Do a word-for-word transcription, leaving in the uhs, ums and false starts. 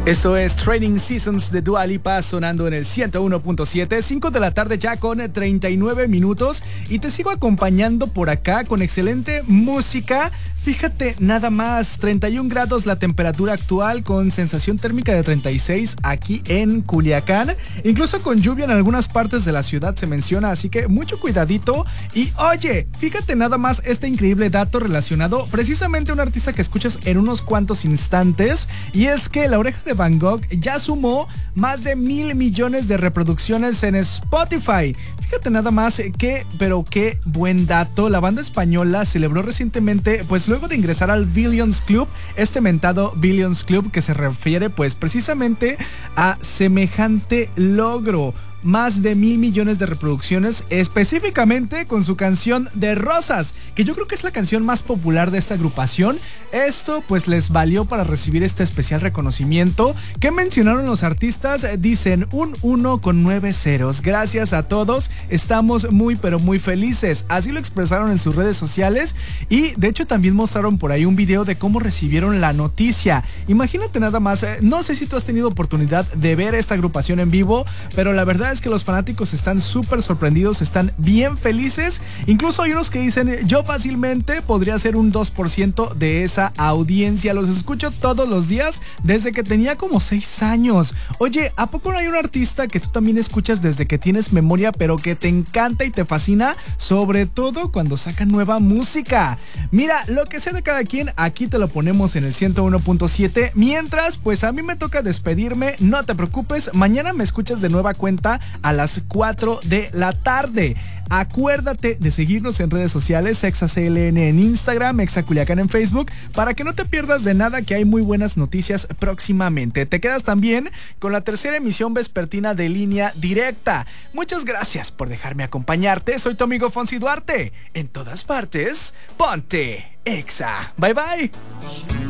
Esto es Training Seasons de Dua Lipa sonando en el ciento uno punto siete, cinco de la tarde ya con treinta y nueve minutos y te sigo acompañando por acá con excelente música. Fíjate nada más, treinta y un grados la temperatura actual con sensación térmica de treinta y seis aquí en Culiacán, incluso con lluvia en algunas partes de la ciudad se menciona, así que mucho cuidadito. Y oye, fíjate nada más este increíble dato relacionado precisamente a un artista que escuchas en unos cuantos instantes, y es que La Oreja de Van Gogh ya sumó más de mil millones de reproducciones en Spotify. Fíjate nada más que, pero qué buen dato. La banda española celebró recientemente, pues luego de ingresar al Billions Club, este mentado Billions Club que se refiere pues precisamente a semejante logro. Más de mil millones de reproducciones, específicamente con su canción de Rosas, que yo creo que es la canción más popular de esta agrupación. Esto pues les valió para recibir este especial reconocimiento que mencionaron los artistas. Dicen un uno con nueve ceros. Gracias a todos, estamos muy pero muy felices. Así lo expresaron en sus redes sociales y de hecho también mostraron por ahí un video de cómo recibieron la noticia. Imagínate nada más, no sé si tú has tenido oportunidad de ver esta agrupación en vivo, pero la verdad es que los fanáticos están súper sorprendidos, están bien felices. Incluso hay unos que dicen, yo fácilmente podría ser un dos por ciento de esa audiencia. Los escucho todos los días desde que tenía como seis años. Oye, ¿a poco no hay un artista que tú también escuchas desde que tienes memoria, pero que te encanta y te fascina? Sobre todo cuando sacan nueva música. Mira, lo que sea de cada quien, aquí te lo ponemos en el ciento uno punto siete. Mientras, pues a mí me toca despedirme. No te preocupes, mañana me escuchas de nueva cuenta a las cuatro de la tarde. Acuérdate de seguirnos en redes sociales, ExaCLN en Instagram, ExaCuliacán en Facebook, para que no te pierdas de nada, que hay muy buenas noticias próximamente. Te quedas también con la tercera emisión vespertina de Línea Directa. Muchas gracias por dejarme acompañarte. Soy tu amigo Fonsi Duarte. En todas partes, ponte Exa. Bye bye.